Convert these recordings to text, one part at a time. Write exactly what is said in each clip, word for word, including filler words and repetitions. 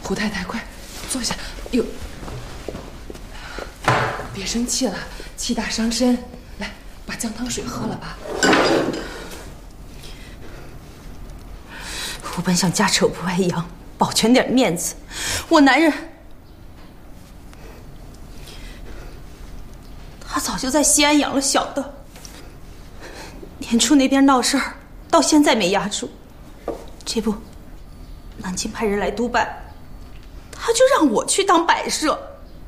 胡太太，快坐下。哟，别生气了，气大伤身。来，把姜汤水喝了吧。 我本想家丑不外扬，保全点面子。我男人，他早就在西安养了小的。年初那边闹事儿，到现在没压住。这不，南京派人来督办，他就让我去当摆设。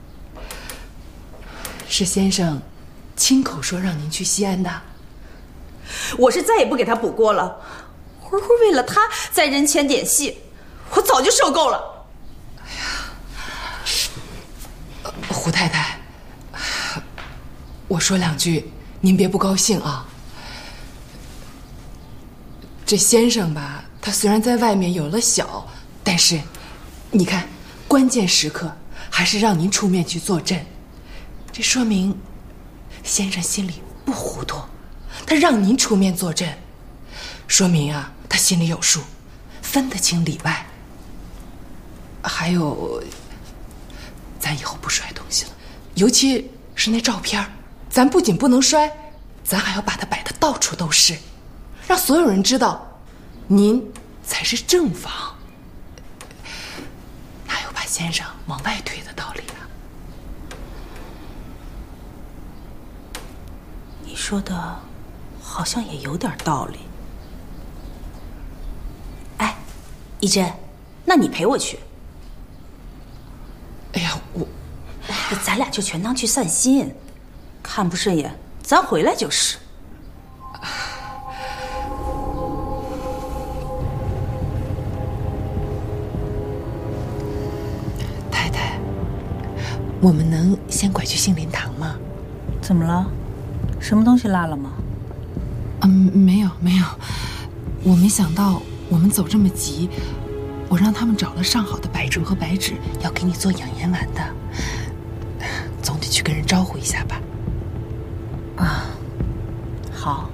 是先生亲口说让您去西安的。 我是再也不给他补锅了。会会为了他在人前点戏，我早就受够了。 哎呀，胡太太，我说两句，您别不高兴啊。这先生吧，他虽然在外面有了小，但是，你看，关键时刻还是让您出面去坐镇，这说明，先生心里不糊涂，他让您出面坐镇，说明啊。他心里有数，分得清里外。还有，咱以后不摔东西了，尤其是那照片，咱不仅不能摔，咱还要把它摆得到处都是，让所有人知道，您才是正房。哪有把先生往外推的道理啊？ 你说的，好像也有点道理。一真，那你陪我去。 哎呀，我， 咱俩就全当去散心，看不顺眼，咱回来就是。 太太，我们能先拐去杏林堂吗？ 怎么了？什么东西落了吗？ 嗯，没有没有，我没想到。我们走这么急，我让他们找了上好的白术和白纸，要给你做养颜丸的，总得去跟人招呼一下吧。 啊，好。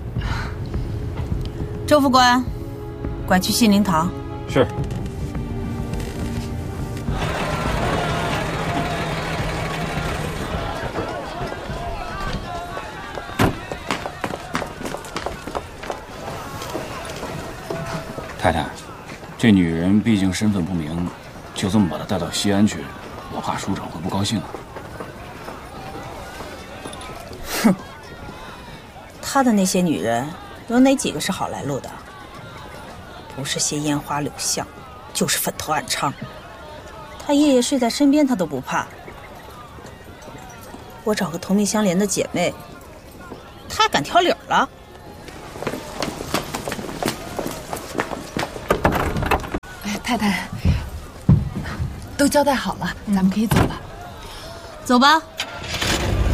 周副官，拐去杏林堂。 是。太太，这女人毕竟身份不明，就这么把她带到西安去，我怕署长会不高兴啊。 哼，他的那些女人，有哪几个是好来路的？不是些烟花柳巷，就是粉头暗娼。他爷爷睡在身边，他都不怕。我找个同命相连的姐妹，他敢挑理儿了？ 太太，都交代好了，咱们可以走了。 走吧。